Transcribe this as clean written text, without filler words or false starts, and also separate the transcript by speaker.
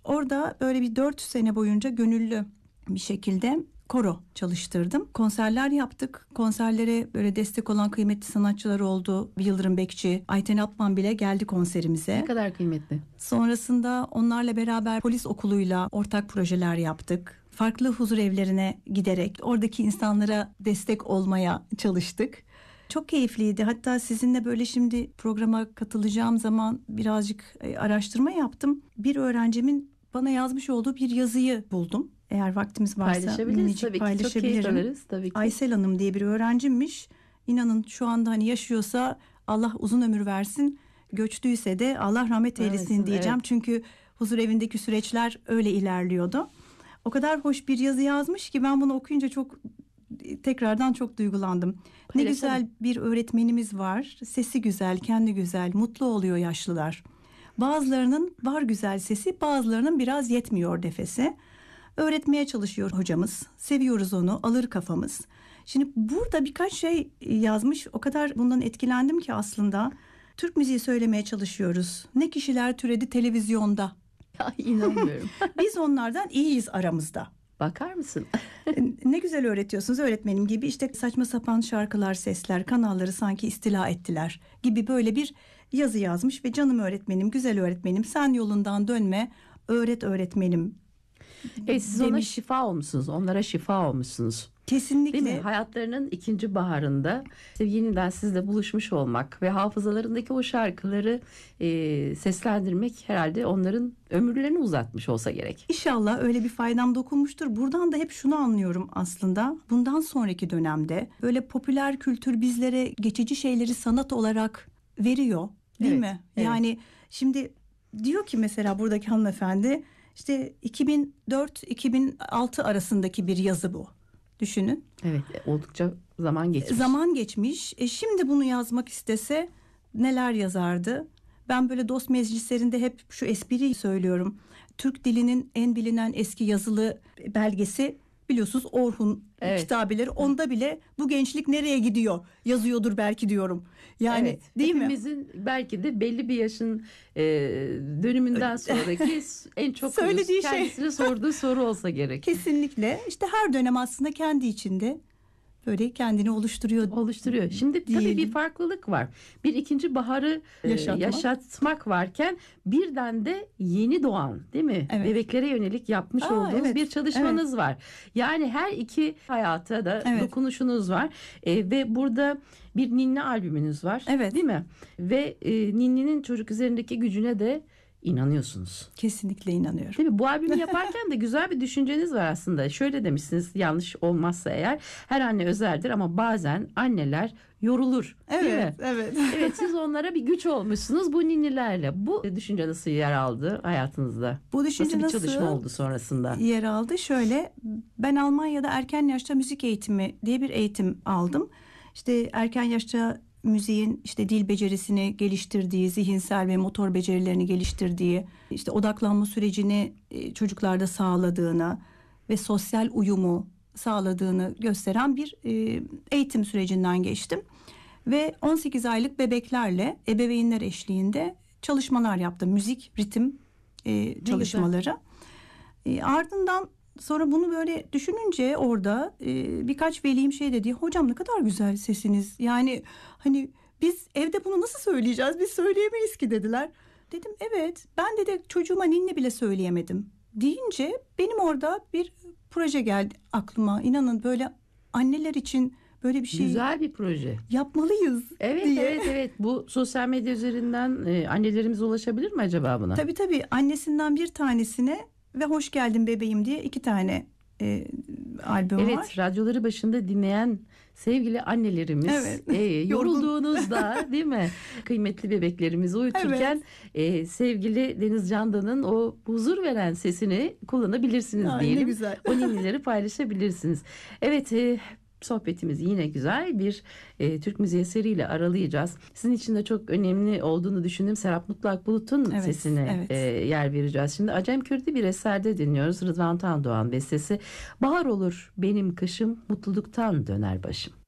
Speaker 1: Orada böyle bir 4 sene boyunca gönüllü bir şekilde koro çalıştırdım. Konserler yaptık. Konserlere böyle destek olan kıymetli sanatçılar oldu. Yıldırım Bekçi, Ayten Apman bile geldi konserimize.
Speaker 2: Ne kadar kıymetli.
Speaker 1: Sonrasında onlarla beraber polis okuluyla ortak projeler yaptık. Farklı huzur evlerine giderek oradaki insanlara destek olmaya çalıştık. Çok keyifliydi. Hatta sizinle böyle şimdi programa katılacağım zaman birazcık araştırma yaptım. Bir öğrencimin bana yazmış olduğu bir yazıyı buldum. Eğer vaktimiz varsa minicik paylaşabilirim.
Speaker 2: Tabii ki.
Speaker 1: Aysel Hanım diye bir öğrencimmiş. İnanın şu anda hani yaşıyorsa Allah uzun ömür versin. Göçtüyse de Allah rahmet eylesin diyeceğim. Evet. Çünkü huzur evindeki süreçler öyle ilerliyordu. O kadar hoş bir yazı yazmış ki ben bunu okuyunca tekrardan çok duygulandım. Ne güzel bir öğretmenimiz var. Sesi güzel, kendi güzel, mutlu oluyor yaşlılar. Bazılarının var güzel sesi, bazılarının biraz yetmiyor nefesi. Öğretmeye çalışıyor hocamız. Seviyoruz onu, alır kafamız. Şimdi burada birkaç şey yazmış. O kadar bundan etkilendim ki aslında. Türk müziği söylemeye çalışıyoruz. Ne kişiler türedi televizyonda.
Speaker 2: Ya inanmıyorum.
Speaker 1: Biz onlardan iyiyiz aramızda.
Speaker 2: Bakar mısın?
Speaker 1: Ne güzel öğretiyorsunuz öğretmenim gibi işte saçma sapan şarkılar, sesler, kanalları sanki istila ettiler gibi böyle bir yazı yazmış ve canım öğretmenim, güzel öğretmenim sen yolundan dönme, öğret öğretmenim.
Speaker 2: Siz ona şifa olmuşsunuz, onlara şifa olmuşsunuz.
Speaker 1: Kesinlikle.
Speaker 2: Değil mi? Hayatlarının ikinci baharında yeniden sizle buluşmuş olmak ve hafızalarındaki o şarkıları seslendirmek herhalde onların ömürlerini uzatmış olsa gerek.
Speaker 1: İnşallah öyle bir faydam dokunmuştur. Buradan da hep şunu anlıyorum aslında. Bundan sonraki dönemde böyle popüler kültür bizlere geçici şeyleri sanat olarak veriyor. Değil mi?
Speaker 2: Evet.
Speaker 1: Yani şimdi diyor ki mesela buradaki hanımefendi işte 2004-2006 arasındaki bir yazı bu. Düşünün.
Speaker 2: Evet, oldukça zaman geçmiş.
Speaker 1: Zaman geçmiş. Şimdi bunu yazmak istese neler yazardı? Ben böyle dost meclislerinde hep şu espriyi söylüyorum. Türk dilinin en bilinen eski yazılı belgesi biliyorsunuz Orhun kitabeleri. Onda bile bu gençlik nereye gidiyor yazıyordur belki diyorum. Yani değil mi?
Speaker 2: Hepimizin belki de belli bir yaşın dönümünden sonraki en çok
Speaker 1: söylediği
Speaker 2: kendisine sorduğu soru olsa gerek.
Speaker 1: Kesinlikle. İşte her dönem aslında kendi içinde böyle kendini oluşturuyor.
Speaker 2: Şimdi tabii bir farklılık var. Bir ikinci baharı yaşatmak varken birden de yeni doğan, değil mi? Evet. Bebeklere yönelik yapmış olduğunuz bir çalışmanız var. Yani her iki hayata da dokunuşunuz var. Ve burada bir ninni albümünüz var.
Speaker 1: Evet.
Speaker 2: Değil mi? Ve ninninin çocuk üzerindeki gücüne de İnanıyorsunuz.
Speaker 1: Kesinlikle inanıyorum.
Speaker 2: Değil mi? Bu albümü yaparken de güzel bir düşünceniz var aslında. Şöyle demişsiniz, yanlış olmazsa eğer, her anne özeldir ama bazen anneler yorulur. Değil mi?
Speaker 1: Evet.
Speaker 2: Evet, siz onlara bir güç olmuşsunuz bu ninnilerle. Bu düşünce nasıl yer aldı hayatınızda?
Speaker 1: Bu düşünce
Speaker 2: nasıl bir çalışma oldu sonrasında?
Speaker 1: Yer aldı? Şöyle, ben Almanya'da erken yaşta müzik eğitimi diye bir eğitim aldım. İşte erken yaşta müziğin işte dil becerisini geliştirdiği, zihinsel ve motor becerilerini geliştirdiği, işte odaklanma sürecini çocuklarda sağladığını ve sosyal uyumu sağladığını gösteren bir eğitim sürecinden geçtim. Ve 18 aylık bebeklerle ebeveynler eşliğinde çalışmalar yaptım. Müzik, ritim çalışmaları. Ardından sonra bunu böyle düşününce orada birkaç velim şey dedi. Hocam ne kadar güzel sesiniz. Yani hani biz evde bunu nasıl söyleyeceğiz? Biz söyleyemeyiz ki dediler. Dedim evet, ben de çocuğuma ninni bile söyleyemedim deyince benim orada bir proje geldi aklıma. İnanın böyle anneler için böyle bir şey.
Speaker 2: Güzel bir proje.
Speaker 1: Yapmalıyız diye.
Speaker 2: Evet. Bu sosyal medya üzerinden annelerimiz ulaşabilir mi acaba buna?
Speaker 1: Tabii. Annesinden bir tanesine ve hoş geldin bebeğim diye 2 tane albüm var.
Speaker 2: Evet, radyoları başında dinleyen sevgili annelerimiz yorulduğunuzda değil mi? Kıymetli bebeklerimizi uyuturken sevgili Deniz Candan'ın o huzur veren sesini kullanabilirsiniz diyelim.
Speaker 1: Ne güzel.
Speaker 2: O ninnileri paylaşabilirsiniz. Evet, sohbetimizi yine güzel bir Türk müziği eseriyle aralayacağız. Sizin için de çok önemli olduğunu düşündüğüm Serap Mutlu Akbulut'un sesine yer vereceğiz. Şimdi Acem Kürdi bir eserde dinliyoruz. Rıdvan Tandoğan bestesi. Bahar olur benim kışım, mutluluktan döner başım.